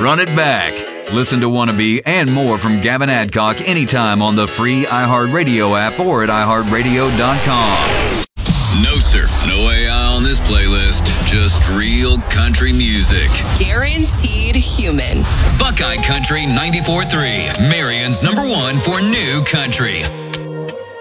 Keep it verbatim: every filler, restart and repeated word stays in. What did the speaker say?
Run it back. Listen to Wannabe and more from Gavin Adcock anytime on the free iHeartRadio app or at i heart radio dot com. No, sir. No A I on this playlist. Just real country music. Guaranteed human. Buckeye Country ninety-four point three. Marion's number one for new country.